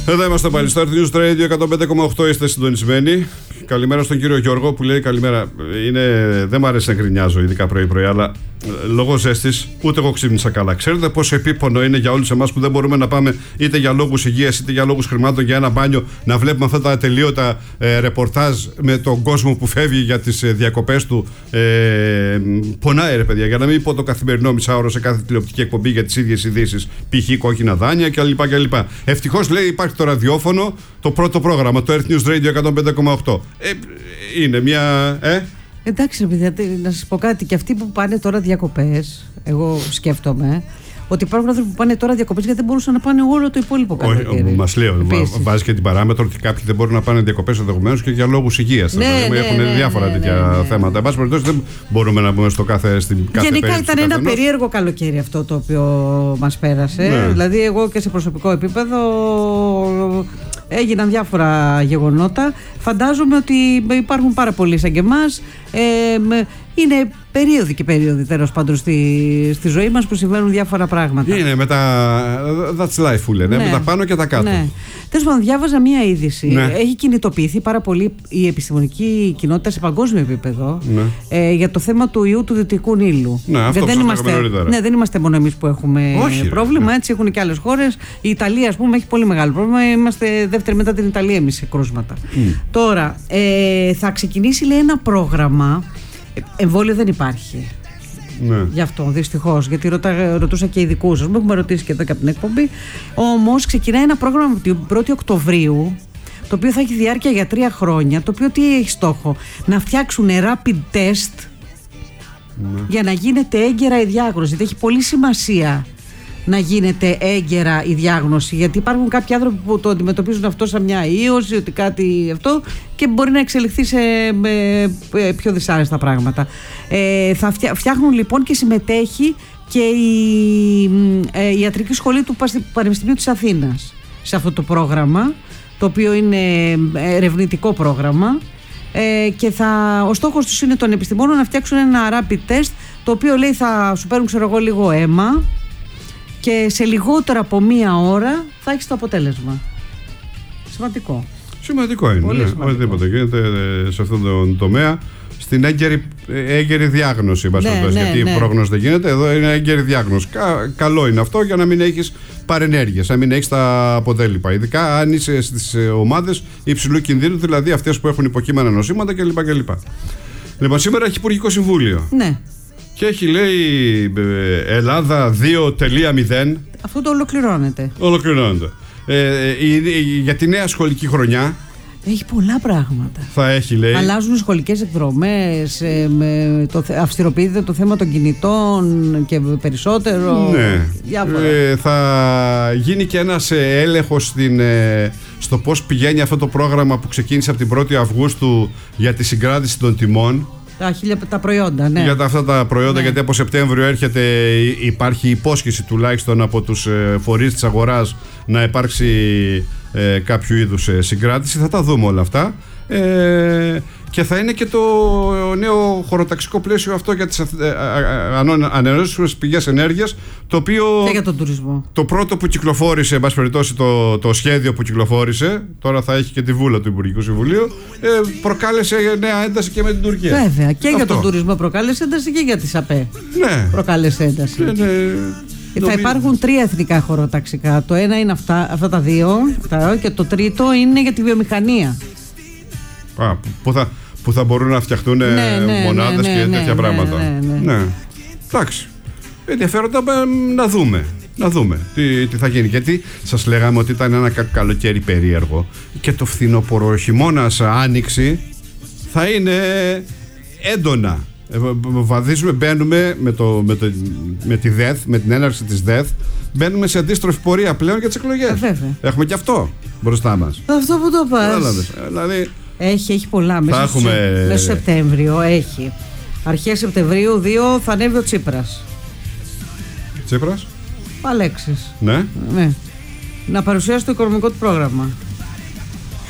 Εδώ είμαστε πάλι στο News Radio 105,8. Είστε συντονισμένοι. Καλημέρα στον κύριο Γιώργο που λέει καλημέρα. Δεν μου αρέσει να γκρινιάζω, ειδικά πρωί-πρωί, αλλά λόγω ζέστης ούτε εγώ ξύπνησα καλά. Ξέρετε πόσο επίπονο είναι για όλους εμάς που δεν μπορούμε να πάμε είτε για λόγους υγείας είτε για λόγους χρημάτων για ένα μπάνιο, να βλέπουμε αυτά τα ατελείωτα ρεπορτάζ με τον κόσμο που φεύγει για τις διακοπές του. Πονάει, ρε παιδιά, για να μην πω το καθημερινό μισάωρο σε κάθε τηλεοπτική εκπομπή για τις ίδιες ειδήσεις. Π.χ. κόκκινα δάνεια κλπ. Ευτυχώς, λέει, υπάρχει το ραδιόφωνο, το πρώτο πρόγραμμα, το Earth News Radio 105,8. Είναι μια. Εντάξει, παιδιά, να σας πω κάτι. Και αυτοί που πάνε τώρα διακοπές, εγώ σκέφτομαι ότι υπάρχουν άνθρωποι που πάνε τώρα διακοπές γιατί δεν μπορούσαν να πάνε όλο το υπόλοιπο καλοκαίρι. Μας λέει, βάζει και την παράμετρο ότι κάποιοι δεν μπορούν να πάνε διακοπές ενδεχομένως και για λόγους υγείας. Έχουν διάφορα τέτοια θέματα. Εν πάση περιπτώσει, δεν μπορούμε να πούμε στην κάθε γενικά ήταν ένα περίεργο καλοκαίρι αυτό το οποίο μας πέρασε. Ναι. Δηλαδή, εγώ και σε προσωπικό επίπεδο έγιναν διάφορα γεγονότα. Φαντάζομαι ότι υπάρχουν πάρα πολλοί σαν και εμάς. Είναι περίοδοι και περίοδοι, τέλος πάντων, στη ζωή μας που συμβαίνουν διάφορα πράγματα. Είναι με τα. That's life, που λένε. Ναι. Με τα πάνω και τα κάτω. Ναι. Τέλος πάντων, διάβαζα μία είδηση. Ναι. Έχει κινητοποιηθεί πάρα πολύ η επιστημονική κοινότητα σε παγκόσμιο επίπεδο, ναι, για το θέμα του ιού του Δυτικού Νείλου. Ναι, αυτό δεν είμαστε μόνο εμείς που έχουμε πρόβλημα. Έτσι έχουν και άλλες χώρες. Η Ιταλία, ας πούμε, έχει πολύ μεγάλο πρόβλημα. Είμαστε δεύτερη μετά την Ιταλία εμείς σε κρούσματα. Τώρα, θα ξεκινήσει, λέει, ένα πρόγραμμα. Εμβόλιο δεν υπάρχει. Ναι. Γι' αυτό, δυστυχώς. Γιατί ρωτούσα και ειδικούς. Μου έχουμε ρωτήσει και εδώ και από την εκπομπή. Όμως ξεκινάει ένα πρόγραμμα την 1η Οκτωβρίου, το οποίο θα έχει διάρκεια για 3 χρόνια. Το οποίο τι έχει στόχο? Να φτιάξουν rapid test, ναι, για να γίνεται έγκαιρα η διάγνωση. Γιατί έχει πολύ σημασία να γίνεται έγκαιρα η διάγνωση, γιατί υπάρχουν κάποιοι άνθρωποι που το αντιμετωπίζουν αυτό σαν μια ίωση, ότι κάτι αυτό, και μπορεί να εξελιχθεί σε πιο δυσάρεστα πράγματα. Θα φτιάχνουν λοιπόν και συμμετέχει και η ιατρική σχολή του Πανεπιστημίου της Αθήνας σε αυτό το πρόγραμμα, το οποίο είναι ερευνητικό πρόγραμμα, και ο στόχος τους είναι των επιστημόνων να φτιάξουν ένα rapid test, το οποίο, λέει, θα σου παίρνουν, ξέρω εγώ, λίγο αίμα και σε λιγότερα από 1 ώρα θα έχεις το αποτέλεσμα. Σημαντικό. Σημαντικό είναι. Πολύ σημαντικό. Οτιδήποτε γίνεται σε αυτόν τον τομέα. Στην έγκαιρη διάγνωση, γιατί η πρόγνωση δεν γίνεται. Εδώ είναι έγκαιρη διάγνωση. Καλό είναι αυτό για να μην έχεις παρενέργειες, να μην έχεις τα αποτέλεσμα. Ειδικά αν είσαι στις ομάδες υψηλού κινδύνου, δηλαδή αυτές που έχουν υποκείμενα νοσήματα κλπ. Λοιπόν, σήμερα έχει Υπουργικό Συμβούλιο. Ναι. Και έχει, λέει, Ελλάδα 2.0. Αυτό το ολοκληρώνεται. Για τη νέα σχολική χρονιά. Έχει πολλά πράγματα. Θα έχει, λέει. Αλλάζουν σχολικές εκδρομές, αυστηροποιείται το θέμα των κινητών και περισσότερο. Ναι. Θα γίνει και ένας έλεγχος στο πώς πηγαίνει αυτό το πρόγραμμα που ξεκίνησε από την 1η Αυγούστου για τη συγκράτηση των τιμών. Τα προϊόντα, ναι. Για αυτά τα προϊόντα, ναι. Γιατί από Σεπτέμβριο υπάρχει υπόσχεση τουλάχιστον από τους φορείς της αγοράς να υπάρξει κάποιο είδους συγκράτηση. Θα τα δούμε όλα αυτά. Και θα είναι και το νέο χωροταξικό πλαίσιο αυτό για τις ανανεώσιμες πηγές ενέργειας, το οποίο και για τον τουρισμό. Το πρώτο που κυκλοφόρησε, εν πάση περιπτώσει, το σχέδιο που κυκλοφόρησε, τώρα θα έχει και τη βούλα του Υπουργικού Συμβουλίου, προκάλεσε νέα ένταση και με την Τουρκία. Βέβαια, και για τον τουρισμό προκάλεσε ένταση και για τις ΑΠΕ. Ναι. Προκάλεσε ένταση. Θα υπάρχουν 3 εθνικά χωροταξικά. Το ένα είναι αυτά τα 2, και το τρίτο είναι για τη βιομηχανία. Που θα μπορούν να φτιαχτούν μονάδες και τέτοια πράγματα. Ναι. Εντάξει. Ενδιαφέροντα να δούμε τι θα γίνει. Γιατί σας λέγαμε ότι ήταν ένα καλοκαίρι περίεργο και το φθινόπωρο, χειμώνας, άνοιξη θα είναι έντονα. Βαδίζουμε, μπαίνουμε με τη ΔΕΘ, με την έναρξη της ΔΕΘ, μπαίνουμε σε αντίστροφη πορεία πλέον για τις εκλογές. Έχουμε και αυτό μπροστά μας. Αυτό που το πας. Δηλαδή, έχει πολλά. Μέσα στο Σεπτέμβριο έχει. Αρχές Σεπτεμβρίου 2 θα ανέβει ο Τσίπρας. Τσίπρας? Αλέξης. Ναι. Να παρουσιάσει το οικονομικό του πρόγραμμα.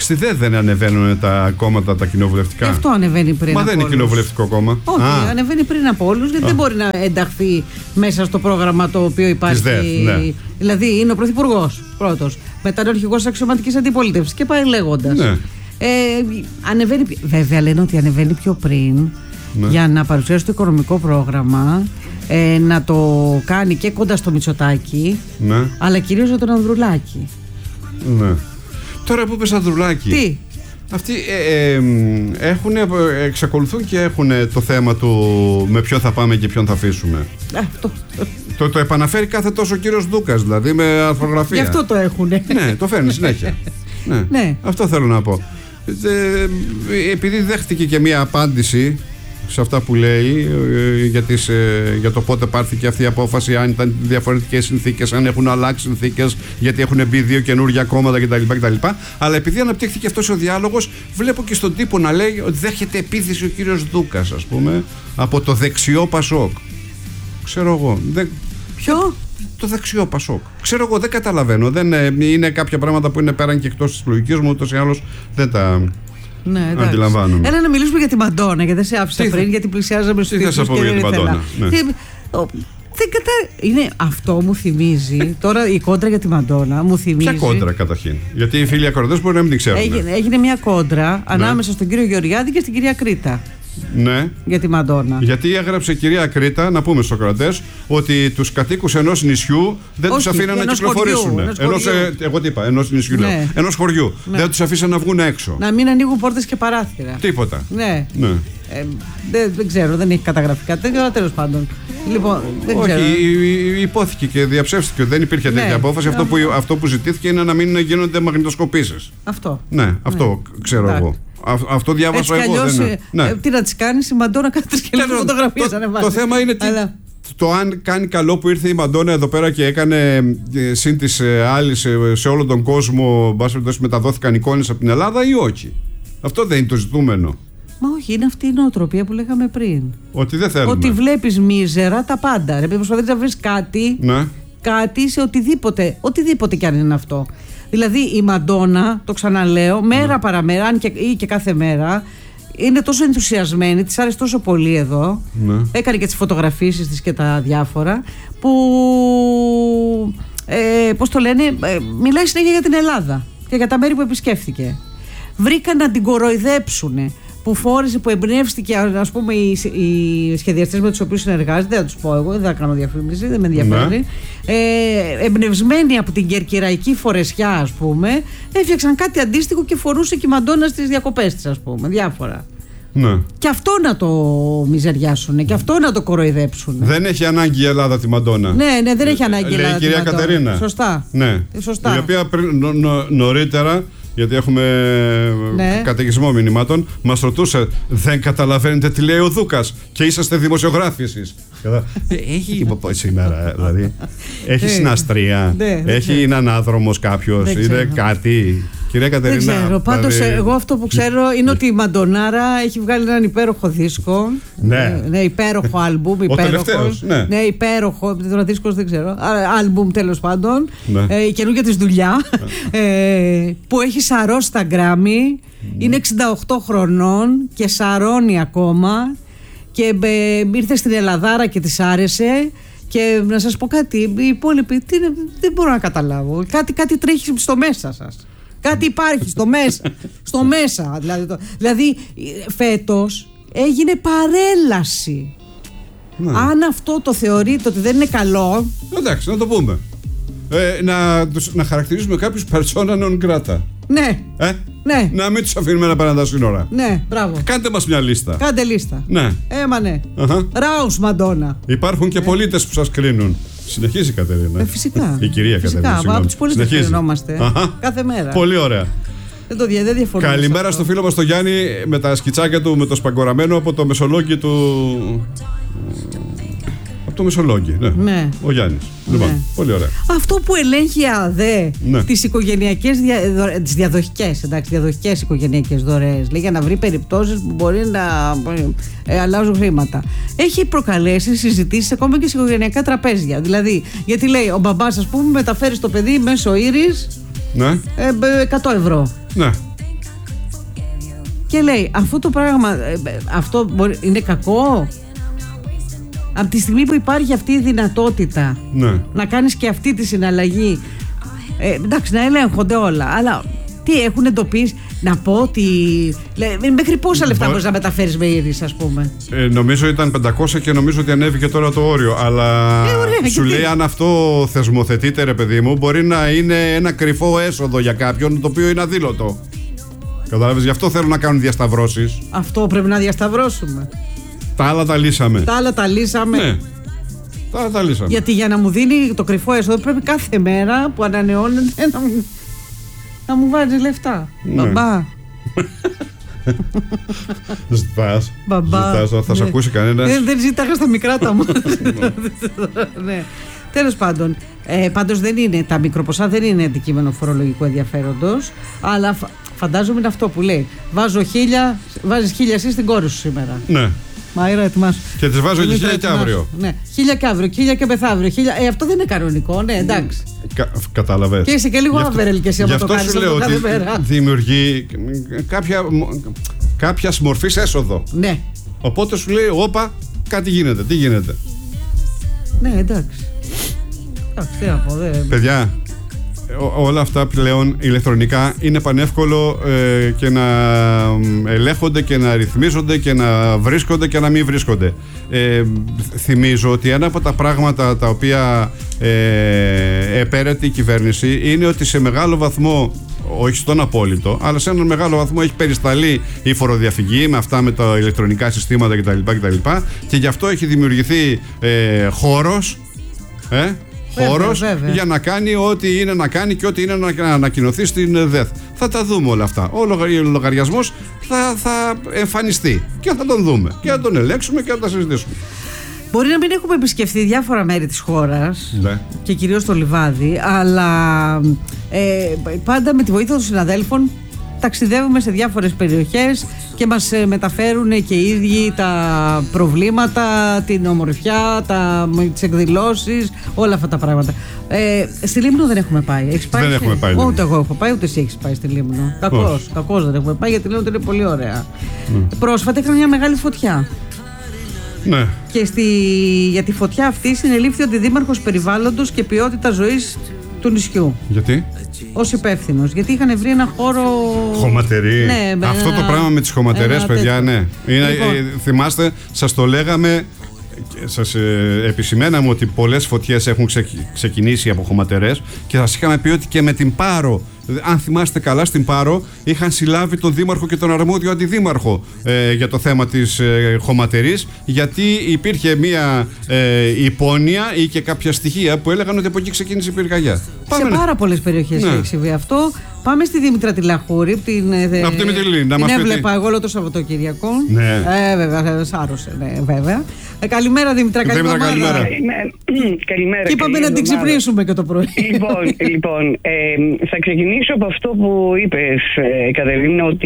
Στη ΔΕΔ δεν ανεβαίνουν τα κόμματα τα κοινοβουλευτικά? Αυτό ανεβαίνει πριν. Μα δεν είναι κοινοβουλευτικό κόμμα. Όχι, ανεβαίνει πριν από όλους, γιατί δεν μπορεί να ενταχθεί μέσα στο πρόγραμμα το οποίο υπάρχει. ΔΕΔ, ναι. Δηλαδή είναι ο Πρωθυπουργός πρώτος, μετά είναι ο αρχηγός της αξιωματικής αντιπολίτευσης και πάει λέγοντας. Ναι. Ανεβαίνει, βέβαια λένε ότι ανεβαίνει πιο πριν, ναι, για να παρουσιάσει το οικονομικό πρόγραμμα, να το κάνει και κοντά στο Μητσοτάκη, ναι, αλλά κυρίως για τον Ανδρουλάκη. Ναι. Τώρα που είπες Ανδρουλάκη, τι? Αυτοί εξακολουθούν και έχουν το θέμα του με ποιον θα πάμε και ποιον θα αφήσουμε. Το επαναφέρει κάθε τόσο ο κύριος Δούκας, δηλαδή με αρθρογραφία. Γι' αυτό το έχουνε. Ναι, το φέρνει συνέχεια. Ναι. Αυτό θέλω να πω. Επειδή δέχτηκε και μία απάντηση σε αυτά που λέει για το πότε πάρθηκε αυτή η απόφαση, αν ήταν διαφορετικές συνθήκες, αν έχουν αλλάξει συνθήκες, γιατί έχουν μπει 2 καινούργια κόμματα κτλ. Αλλά επειδή αναπτύχθηκε αυτός ο διάλογος, βλέπω και στον τύπο να λέει ότι δέχεται επίθεση ο κύριος Δούκας, ας πούμε, από το δεξιό Πασόκ. Ξέρω εγώ. Ποιο? Το δεξιό Πασόκ. Ξέρω εγώ, δεν καταλαβαίνω. Είναι κάποια πράγματα που είναι πέραν και εκτός της λογικής μου, ούτως ή άλλως δεν τα. Ναι, αντιλαμβάνομαι. Έλα να μιλήσουμε για τη Μαντόνα, γιατί δεν σε άφησα πριν, γιατί πλησιάζαμε στους τίτλους. Τι θα σας πω για τη Μαντόνα? Είναι αυτό μου θυμίζει. Τώρα η κόντρα για τη Μαντόνα μου θυμίζει. Ποια κόντρα καταρχήν? Γιατί οι φίλοι ακροατές μπορεί να μην την ξέρουν. Έγινε μια κόντρα ανάμεσα στον κύριο Γεωργιάδη και στην κυρία Κρήτα. Ναι. Για τη Μαντόνα. Γιατί έγραψε η κυρία Κρήτα, να πούμε στους ακροατές, ότι τους κατοίκους ενός νησιού δεν τους αφήναν να κυκλοφορήσουν. Εγώ τι είπα, ενός νησιού, ναι, λέω. Ενός χωριού. Ναι. Δεν τους αφήσαν να βγουν έξω. Να μην ανοίγουν πόρτες και παράθυρα. Τίποτα. Ναι. Δεν ξέρω, δεν έχει καταγραφεί κάτι τέτοιο, αλλά τέλος πάντων. Λοιπόν, δεν ξέρω. Όχι, υπόθηκε και διαψεύστηκε ότι δεν υπήρχε τέτοια απόφαση. Αυτό που ζητήθηκε είναι να μην γίνονται μαγνητοσκοπήσεις. Αυτό. Ναι, αυτό ξέρω εγώ. Αυτό διάβασα εγώ. Τι να τις κάνεις, η Μαντόνα κάθε 3 και λίγο φωτογραφίες ανεβάζει. Το θέμα είναι το αν κάνει καλό που ήρθε η Μαντόνα εδώ πέρα και έκανε συν της άλλης σε όλο τον κόσμο, μεταδόθηκαν εικόνες από την Ελλάδα ή όχι. Αυτό δεν είναι το ζητούμενο. Μα όχι, είναι αυτή η νοοτροπία που λέγαμε πριν. Ότι δεν θέλουμε. Ότι βλέπεις μίζερα τα πάντα. Επειδή προσπαθείς να βρεις κάτι, ναι, κάτι σε οτιδήποτε κι αν είναι αυτό. Δηλαδή η Μαντόνα, το ξαναλέω, μέρα παραμέρα, αν και κάθε μέρα, είναι τόσο ενθουσιασμένη, της άρεσε τόσο πολύ εδώ. Ναι. Έκανε και τις φωτογραφίσεις της και τα διάφορα, που πώς το λένε, μιλάει συνέχεια για την Ελλάδα και για τα μέρη που επισκέφθηκε. Βρήκαν να την κοροϊδέψουνε. Που φόρεσε, που εμπνεύστηκε, ας πούμε, οι σχεδιαστές με τους οποίους συνεργάζεται, δεν θα τους πω εγώ, δεν θα κάνω διαφήμιση, δεν με ενδιαφέρει. Ναι. Εμπνευσμένοι από την κερκυραϊκή φορεσιά, ας πούμε, έφτιαξαν κάτι αντίστοιχο και φορούσε και η Μαντόνα στις διακοπές της, ας πούμε, διάφορα. Ναι. Και αυτό να το μιζεριάσουν και αυτό να το κοροϊδέψουν. Δεν έχει ανάγκη η Ελλάδα τη Μαντόνα. Ναι, δεν έχει ανάγκη η Ελλάδα. Λέει η κυρία Κατερίνα. Σωστά. Ναι. Σωστά. Η οποία νωρίτερα, γιατί έχουμε καταιγισμό μηνυμάτων, μας ρωτούσε, δεν καταλαβαίνετε τι λέει ο Δούκας και είσαστε δημοσιογράφοι εσείς. Έχει σήμερα, δηλαδή. Έχει συναστρία, είναι ανάδρομος κάποιος, είναι κάτι. Κυρία Κατερίνα. Δεν ξέρω. Πάντως, εγώ αυτό που ξέρω είναι ότι η Μαντονάρα έχει βγάλει έναν υπέροχο δίσκο. Ναι, υπέροχο άλμπουμ. Ναι, υπέροχο. Τώρα δίσκος δεν ξέρω. Άλμπουμ, τέλος πάντων. Η καινούργια της δουλειά. Που έχει σαρώσει στα Γκράμι. Είναι 68 χρονών και σαρώνει ακόμα. Και ήρθε στην Ελλαδάρα και της άρεσε. Και να σας πω κάτι, οι υπόλοιποι δεν μπορώ να καταλάβω. Κάτι τρέχει στο μέσα σας. Κάτι υπάρχει στο μέσα. Δηλαδή φέτος έγινε παρέλαση. Ναι. Αν αυτό το θεωρείτε ότι δεν είναι καλό. Εντάξει, να το πούμε. Να χαρακτηρίζουμε κάποιους persona non grata. Ναι. Ναι. Να μην τους αφήνουμε να πάνε τα σύνορα. Ναι, μπράβο. Κάντε μας μια λίστα. Κάντε λίστα. Ναι. Ναι. Ράους Μαντόνα. Υπάρχουν και πολίτες που σας κρίνουν. Συνεχίζει η Κατερίνα. Φυσικά. Η κυρία Κατερίνα. Φυσικά. Από τους πολίτες κρινόμαστε. Κάθε μέρα. Πολύ ωραία. Δεν διαφωνούμε. Καλημέρα στο φίλο μας τον Γιάννη με τα σκιτσάκια του, με το σπαγκοραμένο από το Μεσολόγγι του. Από το Μεσολόγγι, ναι. Ο Γιάννης. Λοιπόν, πολύ ωραία. Αυτό που ελέγχει η ΑΔΕ, τις οικογενειακές τις διαδοχικές οικογενειακές δωρεές, λέει, για να βρει περιπτώσεις που μπορεί να αλλάζουν χρήματα. Έχει προκαλέσει συζητήσεις ακόμα και σε οικογενειακά τραπέζια. Δηλαδή, γιατί λέει ο μπαμπάς, ας πούμε, μεταφέρει στο παιδί μέσω Ήρης 100 ευρώ. Ναι. Και λέει, αυτό το πράγμα, αυτό είναι κακό. Από τη στιγμή που υπάρχει αυτή η δυνατότητα, ναι, να κάνεις και αυτή τη συναλλαγή, εντάξει, να ελέγχονται όλα, αλλά τι έχουν εντοπίσει? Να πω ότι μέχρι πόσα λεφτά μπορείς να μεταφέρεις με Iris, ας πούμε? Νομίζω ήταν 500 και νομίζω ότι ανέβηκε τώρα το όριο. Αλλά ωραία, σου λέει, αν αυτό θεσμοθετείται, ρε παιδί μου, μπορεί να είναι ένα κρυφό έσοδο για κάποιον, το οποίο είναι αδήλωτο. Κατάλαβες, γι' αυτό θέλουν να κάνουν διασταυρώσεις. Αυτό πρέπει να διασταυρώσουμε. Τα άλλα τα λύσαμε. Τα άλλα τα λύσαμε. Ναι. Τα άλλα τα λύσαμε. Γιατί για να μου δίνει το κρυφό έσοδο πρέπει κάθε μέρα που ανανεώνεται να μου βάζει λεφτά. Ναι. Μπαμπά. Ζητάς. Μπαμπά. Θα σε ακούσει κανένας. Δεν ζητάγα στα μικρά τα μου. Ναι. Τέλος πάντων. Πάντως δεν είναι, τα μικροποσά δεν είναι αντικείμενο φορολογικού ενδιαφέροντος, αλλά φαντάζομαι είναι αυτό που λέει. Βάζεις 1.000 εσύ στην κόρη σου σήμερα. Ναι. Μαΐρα, ετοιμάσου. Και τις βάζω και 1.000 και αύριο. Ναι. 1.000 και αύριο, 1.000 και μεθαύριο. Αυτό δεν είναι κανονικό, ναι, εντάξει. Κατάλαβες. Και είσαι και λίγο άβερελ και εσύ από το κάνεις. Γι' αυτό σου λέω ότι δημιουργεί κάποια μορφής έσοδο. Ναι. Οπότε σου λέει, όπα, κάτι γίνεται. Τι γίνεται? Ναι, εντάξει. Τι να πω, παιδιά, όλα αυτά πλέον ηλεκτρονικά είναι πανεύκολο και να ελέγχονται και να ρυθμίζονται και να βρίσκονται και να μην βρίσκονται. Θυμίζω ότι ένα από τα πράγματα τα οποία επέρεται η κυβέρνηση είναι ότι σε μεγάλο βαθμό, όχι στον απόλυτο, αλλά σε έναν μεγάλο βαθμό έχει περισταλεί η φοροδιαφυγή με αυτά, με τα ηλεκτρονικά συστήματα κτλ. Και γι' αυτό έχει δημιουργηθεί χώρος για να κάνει ό,τι είναι να κάνει και ό,τι είναι να ανακοινωθεί στην ΔΕΘ. Θα τα δούμε όλα αυτά. Ο λογαριασμός θα εμφανιστεί και θα τον δούμε και θα τον ελέγξουμε και θα τα συζητήσουμε. Μπορεί να μην έχουμε επισκεφθεί διάφορα μέρη της χώρας, ναι, και κυρίως το Λιβάδι, αλλά πάντα με τη βοήθεια των συναδέλφων ταξιδεύουμε σε διάφορες περιοχές και μας μεταφέρουν και οι ίδιοι τα προβλήματα, την ομορφιά, τις εκδηλώσεις, όλα αυτά τα πράγματα. Στη Λίμνο δεν έχουμε πάει. Έχεις πάει? Δεν έχουμε πάει. Ούτε εγώ έχω πάει, ούτε εσύ έχεις πάει στη Λίμνο. Κακώς δεν έχουμε πάει, γιατί λένε ότι είναι πολύ ωραία. Πρόσφατα είχαμε μια μεγάλη φωτιά. Ναι. Και για τη φωτιά αυτή συνελήφθη ο αντιδήμαρχος περιβάλλοντος και ποιότητα ζωής του νησιού. Γιατί? Ως υπεύθυνος. Γιατί είχαν βρει ένα χώρο. Χωματερή. Ναι, αυτό το πράγμα με τις χωματερές, παιδιά, ναι. Θυμάστε, σας το λέγαμε, σας επισημέναμε ότι πολλές φωτιές έχουν ξεκινήσει από χωματερές και σας είχαμε πει ότι και με την Πάρο, αν θυμάστε καλά, στην Πάρο είχαν συλλάβει τον δήμαρχο και τον αρμόδιο αντιδήμαρχο για το θέμα της χωματερής, γιατί υπήρχε μια υπόνοια ή και κάποια στοιχεία που έλεγαν ότι από εκεί ξεκίνησε η πυρκαγιά. Σε πάρα πολλές περιοχές έχει συμβεί αυτό. Πάμε στη Δήμητρα τη Λαχούρη. Την έβλεπα εγώ όλο το Σαββατοκύριακο. Ναι. Βέβαια, σάρωσε, ναι, βέβαια. Καλημέρα, Δήμητρα, καλημέρα. Καλημέρα. Και είπαμε να την ξυπνήσουμε και το πρωί. Λοιπόν, θα ξεκινήσω από αυτό που είπες, Κατερίνα, ότι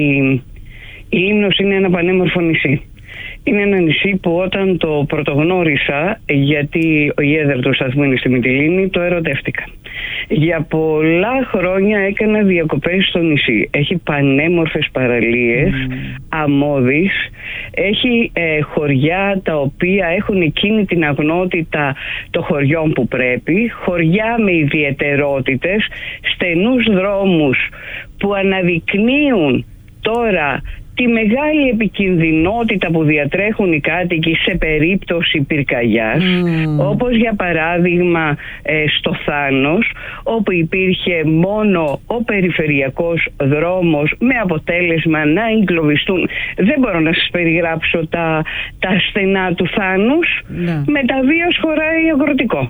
η Λίμνος είναι ένα πανέμορφο νησί. Είναι ένα νησί που όταν το πρωτογνώρισα, γιατί η έδρα του σταθμού είναι στη Μυτιλήνη, το ερωτεύτηκα. Για πολλά χρόνια έκανα διακοπές στο νησί. Έχει πανέμορφες παραλίες, αμμώδεις, έχει χωριά τα οποία έχουν εκείνη την αγνότητα των χωριών που πρέπει, χωριά με ιδιαιτερότητες, στενούς δρόμους που αναδεικνύουν τώρα τη μεγάλη επικινδυνότητα που διατρέχουν οι κάτοικοι σε περίπτωση πυρκαγιάς, όπως για παράδειγμα στο Θάνος, όπου υπήρχε μόνο ο περιφερειακός δρόμος με αποτέλεσμα να εγκλωβιστούν. Δεν μπορώ να σας περιγράψω τα στενά του Θάνους, με τα βίος χωράει αγροτικό.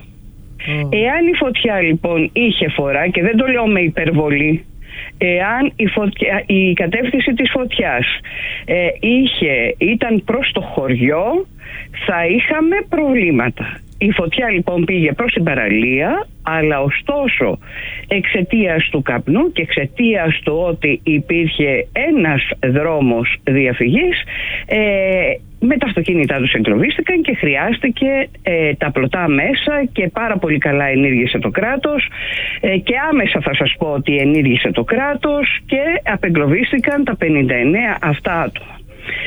Εάν η φωτιά λοιπόν είχε φορά, και δεν το λέω με υπερβολή, εάν η κατεύθυνση της φωτιάς ήταν προς το χωριό, θα είχαμε προβλήματα. Η φωτιά λοιπόν πήγε προς την παραλία, αλλά ωστόσο εξαιτίας του καπνού και εξαιτίας του ότι υπήρχε ένας δρόμος διαφυγής, με τα αυτοκίνητά τους εγκλωβίστηκαν και χρειάστηκε τα πλωτά μέσα και πάρα πολύ καλά ενήργησε το κράτος και άμεσα θα σας πω ότι ενήργησε το κράτος και απεγκλωβίστηκαν τα 59 αυτά άτομα.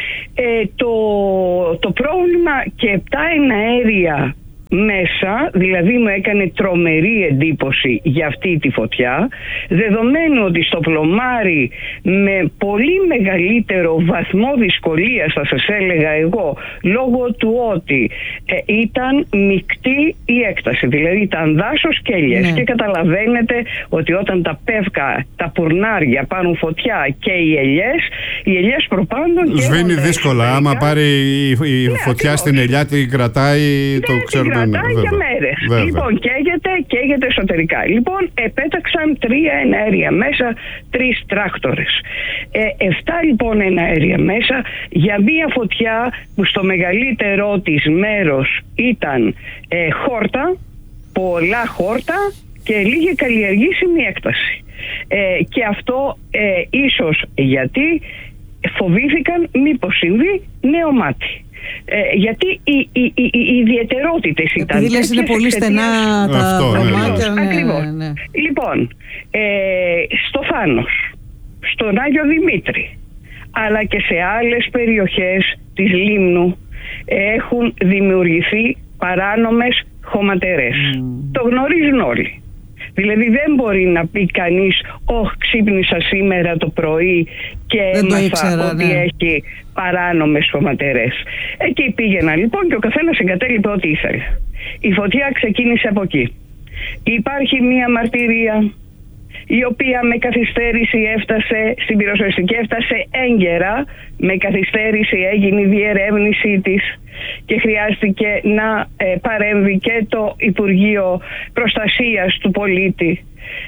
Το πρόβλημα και 7 εναέρια μέσα, δηλαδή μου έκανε τρομερή εντύπωση για αυτή τη φωτιά, δεδομένου ότι στο πλωμάρι με πολύ μεγαλύτερο βαθμό δυσκολίας, θα σας έλεγα εγώ, λόγω του ότι ήταν μεικτή η έκταση, δηλαδή ήταν δάσος και ελιές, και καταλαβαίνετε ότι όταν τα πεύκα, τα πουρνάρια πάρουν φωτιά και οι ελιές προπάντων και σβήνει δύσκολα, άμα πάρει η φωτιά στην ελιά την κρατάει, το ξέρουμε. Κρατάει για μέρες. Βέβαια. Λοιπόν, καίγεται εσωτερικά. Λοιπόν, επέταξαν 3 εναέρια μέσα, 3 τράκτορες. 7 λοιπόν εναέρια μέσα για μία φωτιά που στο μεγαλύτερό της μέρος ήταν χόρτα, πολλά χόρτα και λίγη καλλιεργήσιμη έκταση. Και αυτό ίσως γιατί φοβήθηκαν μήπως συμβεί νέο μάτι. Γιατί οι ιδιαιτερότητες ήταν. Επειδή λες είναι πολύ στενά τα δωμάτια. Ακριβώς. Λοιπόν, στο Φάνος, στον Άγιο Δημήτρη, αλλά και σε άλλες περιοχές της Λίμνου έχουν δημιουργηθεί παράνομες χωματερές. Το γνωρίζουν όλοι. Δηλαδή δεν μπορεί να πει κανείς ξύπνησα σήμερα το πρωί και έμαθα ότι έχει παράνομες χωματερές. Εκεί πήγαινα λοιπόν και ο καθένας εγκατέλειπε ό,τι ήθελε. Η φωτιά ξεκίνησε από εκεί. Υπάρχει μία μαρτυρία η οποία με καθυστέρηση έφτασε στην πυροσβεστική, έφτασε έγκαιρα, με καθυστέρηση έγινε η διερεύνησή της και χρειάστηκε να παρέμβει και το Υπουργείο Προστασίας του Πολίτη,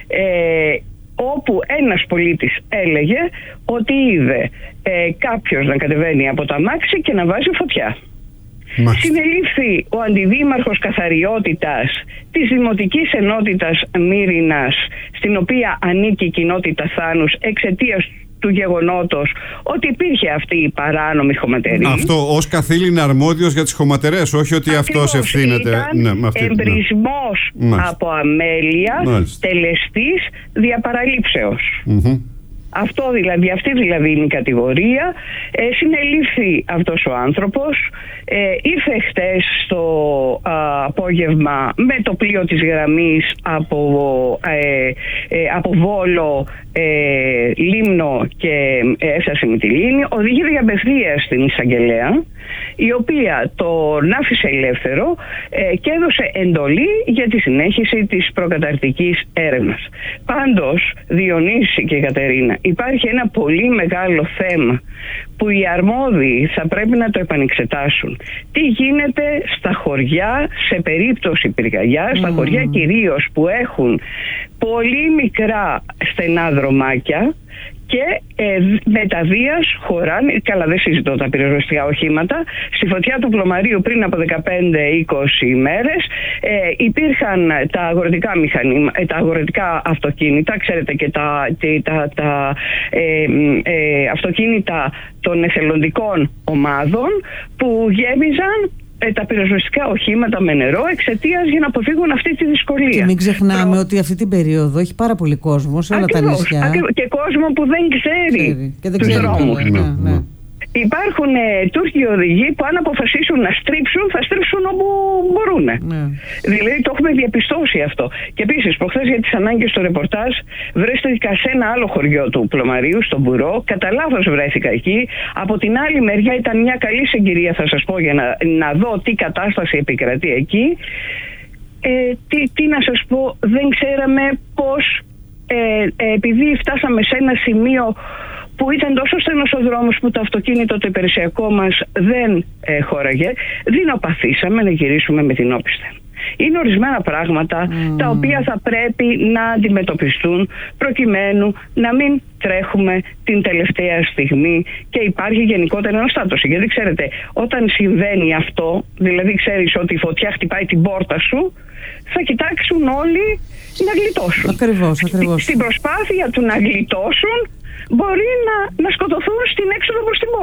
όπου ένας πολίτης έλεγε ότι είδε κάποιος να κατεβαίνει από το αμάξι και να βάζει φωτιά. Συνελήφθη ο αντιδήμαρχος καθαριότητας της Δημοτικής Ενότητας Μύρινας, στην οποία ανήκει η κοινότητα Θάνους, εξαιτίας του γεγονότος ότι υπήρχε αυτή η παράνομη χωματερή. Αυτό ως καθήλυνα αρμόδιος για τις χωματερές, όχι ότι αυτός ευθύνεται. Ήταν εμπρισμός από αμέλεια, τελεστής διαπαραλήψεως. Αυτή δηλαδή είναι η κατηγορία. Συνελήφθη αυτός ο άνθρωπος, ήρθε χτες στο απόγευμα με το πλοίο της γραμμής από Βόλο, Λίμνο και έφτασε με τη Λίμνη. Οδηγήθηκε απευθείας στην εισαγγελέα, η οποία τον άφησε ελεύθερο και έδωσε εντολή για τη συνέχιση της προκαταρκτικής έρευνας. Πάντως, Διονύση και Κατερίνα, υπάρχει ένα πολύ μεγάλο θέμα που οι αρμόδιοι θα πρέπει να το επανεξετάσουν. Τι γίνεται στα χωριά σε περίπτωση πυρκαγιάς, στα χωριά κυρίως που έχουν πολύ μικρά στενά δρομάκια και με τα βίας χωράνε, καλά δεν συζητώ τα πυροσβεστικά οχήματα, στη φωτιά του Πλωμαρίου πριν από 15-20 ημέρες υπήρχαν τα αγροτικά αυτοκίνητα, ξέρετε, και τα αυτοκίνητα των εθελοντικών ομάδων που γέμιζαν τα πυροσβεστικά οχήματα με νερό εξαιτίας για να αποφύγουν αυτή τη δυσκολία. Και μην ξεχνάμε ότι αυτή την περίοδο έχει πάρα πολύ κόσμο σε όλα τα νησιά. Και κόσμο που δεν ξέρει τους δρόμους. Υπάρχουν Τούρκοι οδηγοί που αν αποφασίσουν να στρίψουν, θα στρίψουν όπου μπορούν. Δηλαδή το έχουμε διαπιστώσει αυτό. Και επίσης, προχθές για τις ανάγκες του ρεπορτάζ, βρέθηκα σε ένα άλλο χωριό του Πλωμαρίου, στον Μπουρό. Κατά λάθος βρέθηκα εκεί. Από την άλλη μεριά ήταν μια καλή συγκυρία, θα σας πω, για να δω τι κατάσταση επικρατεί εκεί. Τι να σας πω, δεν ξέραμε πώς, επειδή φτάσαμε σε ένα σημείο που ήταν τόσο στενός ο δρόμος που το αυτοκίνητο το υπηρεσιακό μας δεν χώραγε, δεινοπαθήσαμε να γυρίσουμε με την όπισθεν. Είναι ορισμένα πράγματα τα οποία θα πρέπει να αντιμετωπιστούν προκειμένου να μην τρέχουμε την τελευταία στιγμή και υπάρχει γενικότερα αναστάτωση. Γιατί ξέρετε, όταν συμβαίνει αυτό, δηλαδή ξέρεις ότι η φωτιά χτυπάει την πόρτα σου, θα κοιτάξουν όλοι να γλιτώσουν. Ακριβώς. Στην προσπάθεια του να γλιτώσουν μπορεί να σκοτωθούν στην έξοδο προς την πόρτα.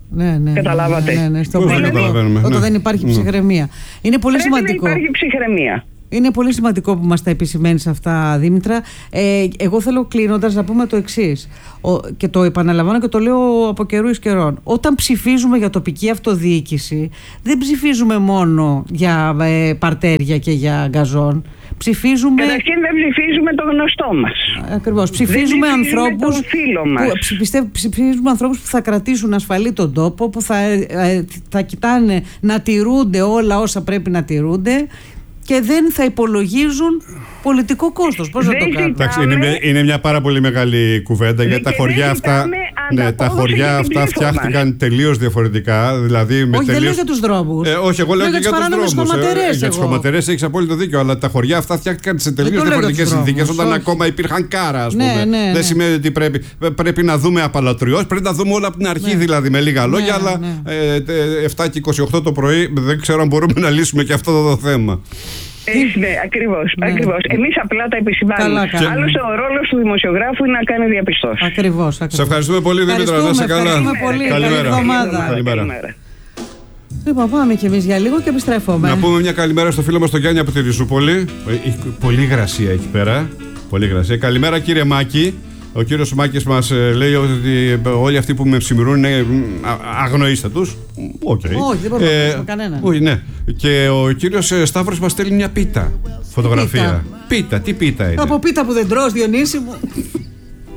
Ναι. Καταλάβατε. Ναι, Πώς δεν καταλαβαίνουμε. Όταν δεν υπάρχει ψυχραιμία. Είναι πολύ σημαντικό. Να υπάρχει ψυχραιμία. Είναι πολύ σημαντικό που μας τα επισημαίνεις αυτά, Δήμητρα. Εγώ θέλω κλείνοντας να πούμε το εξής. Και το επαναλαμβάνω και το λέω από καιρού εις καιρών. Όταν ψηφίζουμε για τοπική αυτοδιοίκηση, δεν ψηφίζουμε μόνο για παρτέρια και για γκαζόν. Ψηφίζουμε. Καταρχήν δεν ψηφίζουμε το γνωστό μας. Ακριβώς. Ψηφίζουμε ανθρώπους. Ψηφίζουμε ανθρώπους που θα κρατήσουν ασφαλή τον τόπο, που θα κοιτάνε να τηρούνται όλα όσα πρέπει να τηρούνται και δεν θα υπολογίζουν πολιτικό κόστος. Πώς να το κάνουμε? Εντάξει, είναι μια πάρα πολύ μεγάλη κουβέντα, γιατί τα χωριά αυτά. Ναι, τα χωριά αυτά φτιάχτηκαν τελείως διαφορετικά. Δηλαδή με όχι, δεν λέω για τους δρόμους. Όχι, εγώ λέω και για τους δρόμους. Για τις χωματερές έχεις απόλυτο δίκιο, αλλά τα χωριά αυτά φτιάχτηκαν σε τελείως διαφορετικές συνθήκες, όταν ακόμα υπήρχαν κάρα, ας πούμε. Δεν σημαίνει ότι πρέπει να δούμε απαλωτριώς, πρέπει να δούμε όλα από την αρχή, δηλαδή με λίγα λόγια, αλλά 7 και 28 το πρωί δεν ξέρω αν μπορούμε να λύσουμε και αυτό το θέμα. Ναι, ακριβώς. Εμείς απλά τα επισημάνουμε. Άλλωστε, ο ρόλος του δημοσιογράφου είναι να κάνει διαπιστώσεις. Ακριβώς. Σε ευχαριστούμε πολύ, Δήμητρα. Να είσαι καλά. Ευχαριστούμε πολύ. Καλημέρα. Λοιπόν, πάμε κι εμείς για λίγο και επιστρέφουμε. Να πούμε μια καλημέρα στο φίλο μας τον Γιάννη από τη Ριζούπολη. Πολύ υγρασία εκεί πέρα. Πολύ υγρασία. Καλημέρα, κύριε Μάκη. Ο κύριος Μάκης μας λέει ότι όλοι αυτοί που με ψημυρούν είναι αγνοήστε τους. Όχι, δεν μπορούμε να αγνοήσουμε κανέναν. Όχι, ναι. Και ο κύριος Σταύρος μας στέλνει μια πίτα. Φωτογραφία. Πίτα, τι πίτα είναι? Από πίτα που δεν τρως, Διονύση μου.